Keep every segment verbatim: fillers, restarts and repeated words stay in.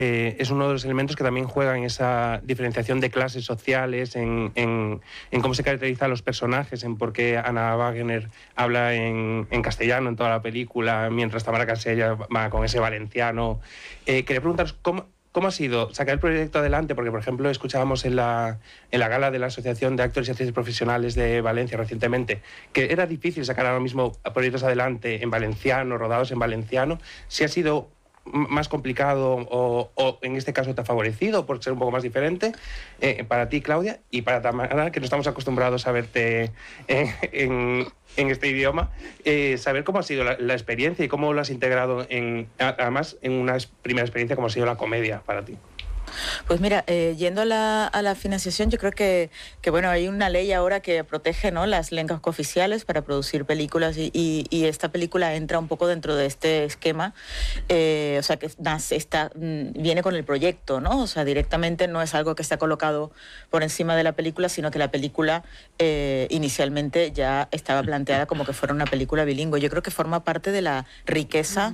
Eh, es uno de los elementos que también juega en esa diferenciación de clases sociales, en, en, en cómo se caracterizan los personajes, en por qué Anna Wagner habla en, en castellano en toda la película, mientras Tamara Casella va con ese valenciano. Eh, quería preguntaros cómo, cómo ha sido sacar el proyecto adelante, porque, por ejemplo, escuchábamos en la, en la gala de la Asociación de Actores y Actrices Profesionales de Valencia recientemente que era difícil sacar ahora mismo proyectos adelante en valenciano, rodados en valenciano. Si ha sido más complicado o, o en este caso te ha favorecido por ser un poco más diferente, eh, para ti, Claudia, y para Tamara, que no estamos acostumbrados a verte eh, en, en este idioma, eh, saber cómo ha sido la, la experiencia y cómo lo has integrado en, además en una primera experiencia como ha sido la comedia para ti. Pues mira, eh, yendo a la, a la financiación, yo creo que, que bueno, hay una ley ahora que protege, ¿no?, las lenguas cooficiales para producir películas y, y, y esta película entra un poco dentro de este esquema, eh, o sea, que nace, está, viene con el proyecto, ¿no? O sea, directamente no es algo que está colocado por encima de la película, sino que la película eh, inicialmente ya estaba planteada como que fuera una película bilingüe. Yo creo que forma parte de la riqueza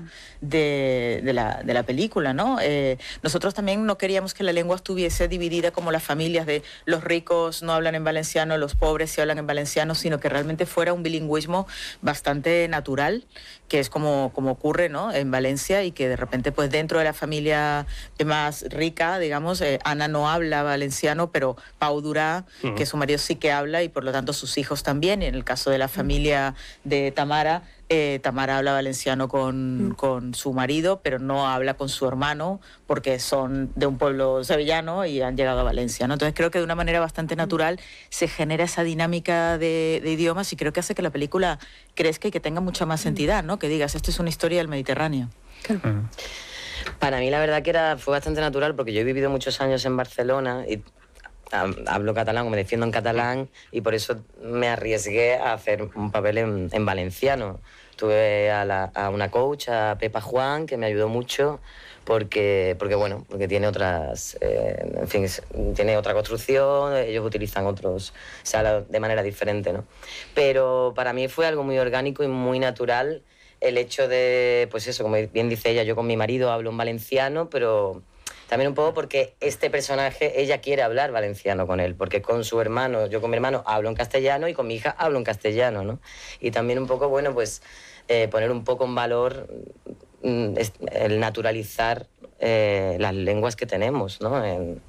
de, de, la, de la película, ¿no? Eh, nosotros también no queríamos que la lengua estuviese dividida como las familias de los ricos no hablan en valenciano, los pobres sí hablan en valenciano, sino que realmente fuera un bilingüismo bastante natural, que es como, como ocurre, ¿no?, en Valencia, y que de repente pues dentro de la familia más rica, digamos, eh, Ana no habla valenciano, pero Pau Durá, uh-huh. que su marido sí que habla y por lo tanto sus hijos también. Y en el caso de la familia de Tamara, Eh, Tamara habla valenciano con, mm. con su marido, pero no habla con su hermano porque son de un pueblo sevillano y han llegado a Valencia, ¿no? Entonces creo que de una manera bastante natural se genera esa dinámica de, de idiomas y creo que hace que la película crezca y que tenga mucha más entidad, ¿no? Que digas, esto es una historia del Mediterráneo. Claro. Mm. Para mí la verdad que era, fue bastante natural porque yo he vivido muchos años en Barcelona y hablo catalán o me defiendo en catalán y por eso me arriesgué a hacer un papel en, en valenciano. Tuve a, la, a una coach, a Pepa Juan, que me ayudó mucho porque, porque bueno, porque tiene otras, eh, en fin, tiene otra construcción, ellos utilizan otros, o sea, de manera diferente, ¿no? Pero para mí fue algo muy orgánico y muy natural el hecho de, pues eso, como bien dice ella, yo con mi marido hablo en valenciano, pero también un poco porque este personaje, ella quiere hablar valenciano con él, porque con su hermano, yo con mi hermano hablo en castellano y con mi hija hablo en castellano, ¿no? Y también un poco, bueno, pues eh, poner un poco en valor mm, el naturalizar eh, las lenguas que tenemos, ¿no? En,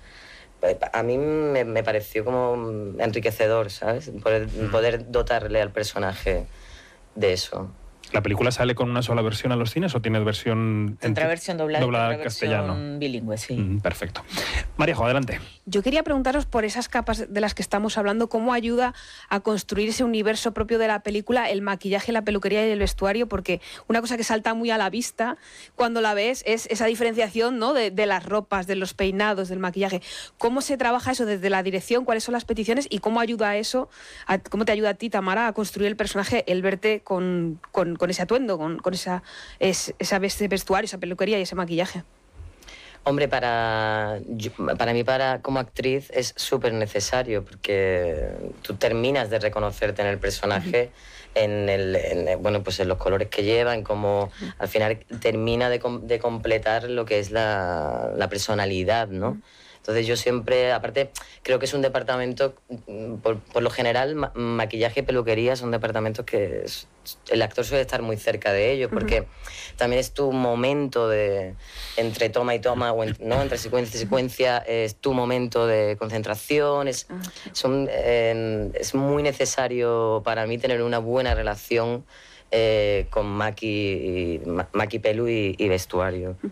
a mí me, me pareció como enriquecedor, ¿sabes? Poder, poder dotarle al personaje de eso. ¿La película sale con una sola versión a los cines o tiene versión Tendrá en versión doblada, doblada tendrá castellano? Versión bilingüe, sí. Mm, perfecto. Maríajo, adelante. Yo quería preguntaros por esas capas de las que estamos hablando, ¿cómo ayuda a construir ese universo propio de la película, el maquillaje, la peluquería y el vestuario? Porque una cosa que salta muy a la vista cuando la ves es esa diferenciación, ¿no?, de, de las ropas, de los peinados, del maquillaje. ¿Cómo se trabaja eso desde la dirección? ¿Cuáles son las peticiones? ¿Y cómo ayuda a eso? A, ¿Cómo te ayuda a ti, Tamara, a construir el personaje, el verte con, con, con ese atuendo, con, con esa, es, esa vestuario, esa peluquería y ese maquillaje? Hombre, para, yo, para mí para, como actriz es súper necesario porque tú terminas de reconocerte en el personaje, uh-huh. en, el, en, bueno, pues en los colores que lleva, en cómo uh-huh. al final termina de, de completar lo que es la, la personalidad, ¿no? Uh-huh. Entonces yo siempre, aparte, creo que es un departamento, por, por lo general, ma maquillaje y peluquería son departamentos que es, el actor suele estar muy cerca de ellos, porque uh-huh. también es tu momento de, entre toma y toma, o en, ¿no? entre secuencia y secuencia, es tu momento de concentración, es, uh-huh. son, eh, es muy necesario para mí tener una buena relación eh, con maqui, ma maqui pelu y, y vestuario. Uh-huh.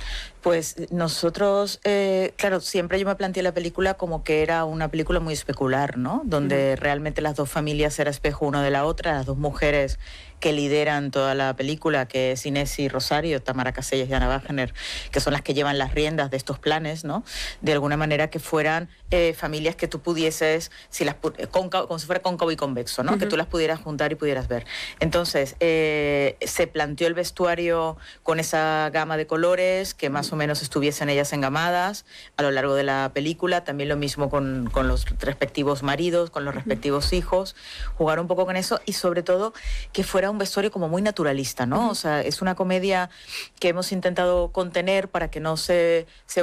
Pues nosotros, eh, claro, siempre yo me planteé la película como que era una película muy especular, ¿no? Donde uh-huh. realmente las dos familias eran espejo una de la otra, las dos mujeres que lideran toda la película, que es Inés y Rosario, Tamara Casellas y Anna Wagner, que son las que llevan las riendas de estos planes, ¿no? De alguna manera que fueran eh, familias que tú pudieses, si las cóncavo, como si fuera cóncavo y convexo, ¿no? Uh-huh. Que tú las pudieras juntar y pudieras ver. Entonces, eh, se planteó el vestuario con esa gama de colores, que más o menos estuviesen ellas engamadas a lo largo de la película, también lo mismo con, con los respectivos maridos, con los respectivos hijos, jugar un poco con eso y sobre todo que fuera un vestuario como muy naturalista, ¿no? Uh-huh. O sea, es una comedia que hemos intentado contener para que no se, se